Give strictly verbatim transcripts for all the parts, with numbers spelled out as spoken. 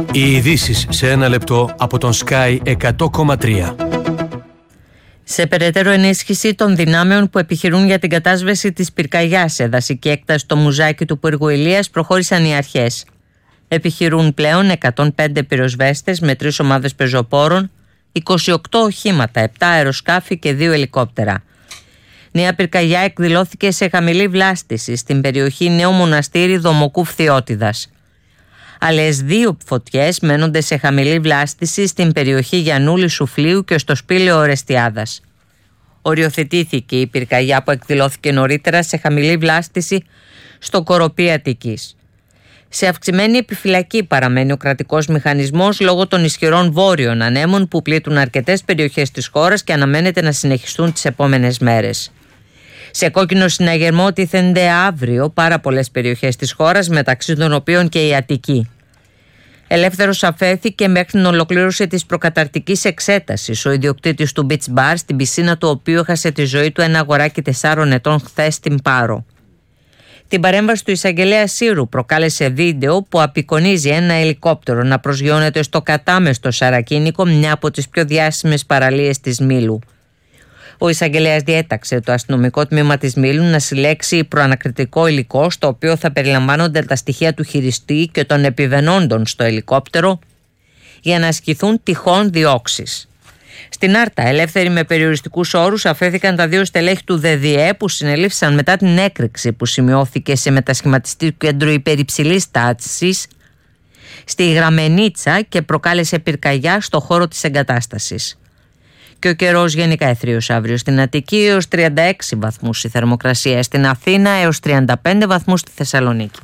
Οι ειδήσεις σε ένα λεπτό από τον Sky εκατό κόμμα τρία. Σε περαιτέρω ενίσχυση των δυνάμεων που επιχειρούν για την κατάσβεση της πυρκαγιάς σε δασική έκταση στο Μουζάκι του Πύργου Ηλίας προχώρησαν οι αρχές. Επιχειρούν πλέον εκατόν πέντε πυροσβέστες με τρεις ομάδες πεζοπόρων, είκοσι οκτώ οχήματα, επτά αεροσκάφη και δύο ελικόπτερα. Νέα πυρκαγιά εκδηλώθηκε σε χαμηλή βλάστηση στην περιοχή Νέο Μοναστήρι Δομοκού Φθιώτιδας. Άλλες δύο φωτιές μένονται σε χαμηλή βλάστηση στην περιοχή Γιαννούλη Σουφλίου και στο Σπήλαιο Ορεστιάδας. Οριοθετήθηκε η πυρκαγιά που εκδηλώθηκε νωρίτερα σε χαμηλή βλάστηση στο Κοροπή Αττικής. Σε αυξημένη επιφυλακή παραμένει ο κρατικός μηχανισμός λόγω των ισχυρών βόρειων ανέμων που πλήττουν αρκετές περιοχές της χώρας και αναμένεται να συνεχιστούν τις επόμενες μέρες. Σε κόκκινο συναγερμό τίθενται αύριο πάρα πολλές περιοχές της χώρας, μεταξύ των οποίων και η Αττική. Ελεύθερος αφέθηκε μέχρι την ολοκλήρωση της προκαταρκτικής εξέτασης ο ιδιοκτήτης του beach bar, στην πισίνα του οποίου έχασε τη ζωή του ένα αγοράκι τεσσάρων ετών χθες στην Πάρο. Την παρέμβαση του εισαγγελέα Σύρου προκάλεσε βίντεο που απεικονίζει ένα ελικόπτερο να προσγειώνεται στο κατάμεστο Σαρακίνικο, μια από τις πιο διάσημες παραλίες της Μήλου. Ο εισαγγελέας διέταξε το αστυνομικό τμήμα της Μήλου να συλλέξει προανακριτικό υλικό, στο οποίο θα περιλαμβάνονται τα στοιχεία του χειριστή και των επιβενόντων στο ελικόπτερο, για να ασκηθούν τυχόν διώξεις. Στην Άρτα, ελεύθεροι με περιοριστικούς όρους, αφέθηκαν τα δύο στελέχη του ΔΔΕ που συνελήφθησαν μετά την έκρηξη που σημειώθηκε σε μετασχηματιστικό κέντρο υπερυψηλής τάσης στη Γραμμενίτσα και προκάλεσε πυρκαγιά στο χώρο της εγκατάστασης. Και ο καιρός γενικά εθρίος αύριο στην Αττική έως τριάντα έξι βαθμούς η θερμοκρασία, στην Αθήνα έως τριάντα πέντε βαθμούς στη Θεσσαλονίκη.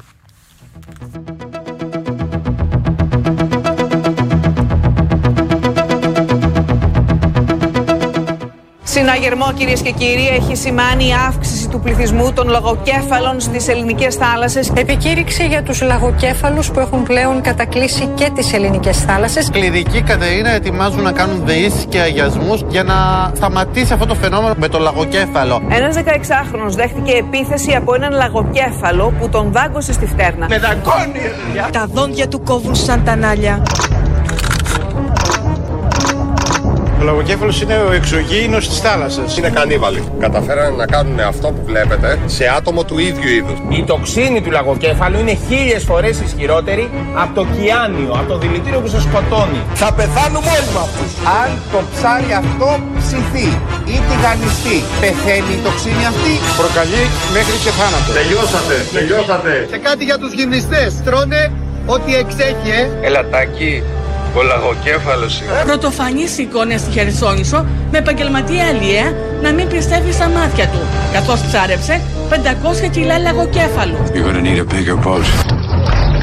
Συναγερμό, κυρίες και κύριοι, έχει σημάνει η αύξηση του πληθυσμού των λαγοκέφαλων στις ελληνικές θάλασσες. Επικήρυξη για τους λαγοκέφαλους που έχουν πλέον κατακλείσει και τις ελληνικές θάλασσες. Κλειδική Κατερίνα ετοιμάζουν να κάνουν δεήσεις και αγιασμούς για να σταματήσει αυτό το φαινόμενο με το λαγοκέφαλο. Ένας δεκαεξάχρονος δέχτηκε επίθεση από έναν λαγοκέφαλο που τον δάγκωσε στη φτέρνα. Με δαγκώνει! Τα δόντια του κόβουν σαν τα νάλια. Ο λαγοκέφαλος είναι ο εξωγήινος της θάλασσας. Είναι κανίβαλοι. Καταφέρανε να κάνουν αυτό που βλέπετε σε άτομο του ίδιου είδους. Η τοξίνη του λαγοκέφαλου είναι χίλιες φορές ισχυρότερη από το κιάνιο, από το δηλητήριο που σας σκοτώνει. Θα πεθάνουμε όλοι με αυτούς. Αν το ψάρι αυτό ψηθεί ή τηγανιστεί, πεθαίνει η τοξίνη αυτή. Προκαλεί μέχρι και θάνατο. Τελειώσατε, τελειώσατε. Και κάτι για τους γυμνιστές. Τρώνε ό,τι εξέχει, ε. Ελατάκι. Ο λαγοκέφαλος είναι. Πρωτοφανείς εικόνες στη Χερσόνησο με επαγγελματία αλλιέα να μην πιστεύει στα μάτια του, καθώς ψάρεψε πεντακόσια κιλά λαγοκέφαλου. You're gonna need a bigger boat.